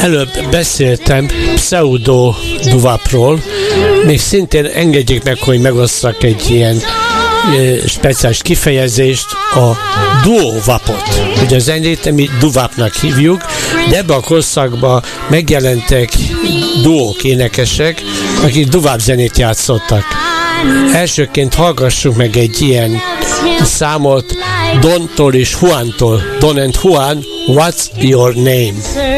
előbb beszéltem pseudo duvapról, még szintén engedjék meg, hogy megosszak egy ilyen speciális kifejezést, a duo-vapot. Ugye a zenét mi duvapnak hívjuk, de ebben a korszakban megjelentek duók, énekesek, akik duvap zenét játszottak. Elsőként hallgassuk meg egy ilyen számot Dontól és Juantól. Don and Juan, what's your name?